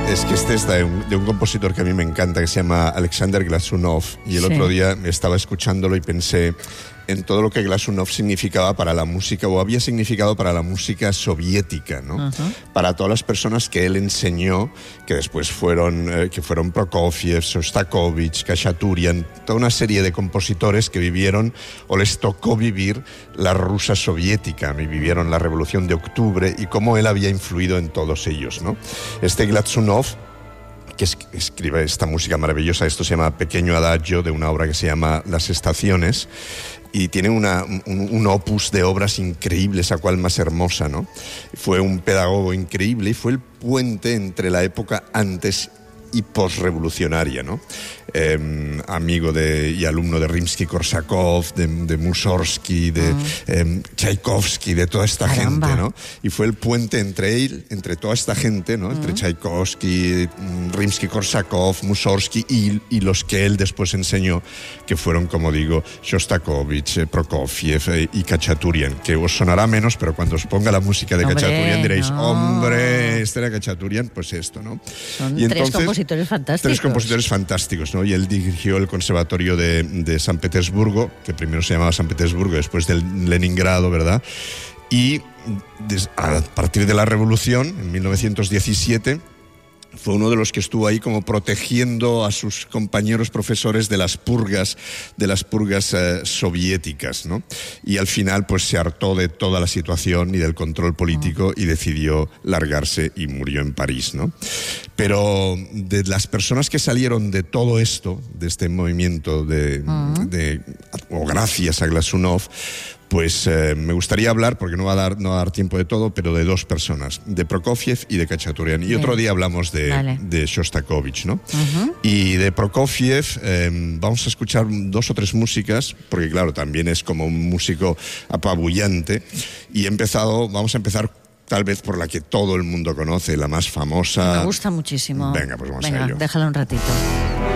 Es que este es de un compositor que a mí me encanta, que se llama Alexander Glazunov, y el otro día estaba escuchándolo y pensé en todo lo que Glazunov significaba para la música, o había significado para la música soviética, ¿no? Para todas las personas que él enseñó, que después fueron Prokofiev, Shostakovich, Khachaturian, toda una serie de compositores que vivieron, o les tocó vivir, la Rusia soviética, vivieron la Revolución de Octubre, y cómo él había influido en todos ellos, ¿no? Este Glazunov, que escribe esta música maravillosa, esto se llama Pequeño Adagio, de una obra que se llama Las Estaciones, y tiene un opus de obras increíbles, a cual más hermosa, ¿no? Fue un pedagogo increíble y fue el puente entre la época antes y posrevolucionaria, ¿no? Amigo y alumno de Rimsky-Korsakov, de Mussorgsky, de Tchaikovsky, de toda esta gente, ¿no? Y fue el puente entre toda esta gente, ¿no? Entre Tchaikovsky, Rimsky-Korsakov, Mussorgsky y los que él después enseñó, que fueron, como digo, Shostakovich, Prokofiev y Khachaturian, que os sonará menos, pero cuando os ponga la música de Khachaturian diréis, hombre, este era Khachaturian, pues esto, ¿no? Son tres compositores fantásticos. Tres compositores fantásticos, ¿no? Y él dirigió el Conservatorio de San Petersburgo, que primero se llamaba San Petersburgo, después del Leningrado, ¿verdad? Y a partir de la Revolución, en 1917, fue uno de los que estuvo ahí como protegiendo a sus compañeros profesores de las purgas soviéticas, ¿no? Y al final pues se hartó de toda la situación y del control político y decidió largarse y murió en París, ¿no? Pero de las personas que salieron de todo esto, de este movimiento o gracias a Glazunov, pues me gustaría hablar, porque no va a dar tiempo de todo, pero de dos personas, de Prokofiev y de Khachaturian. Y otro día hablamos de Shostakovich, ¿no? Y de Prokofiev vamos a escuchar 2 o 3 músicas, porque claro, también es como un músico apabullante. Y vamos a empezar tal vez por la que todo el mundo conoce, la más famosa. Me gusta muchísimo. Venga, pues vamos a ello. Déjala un ratito.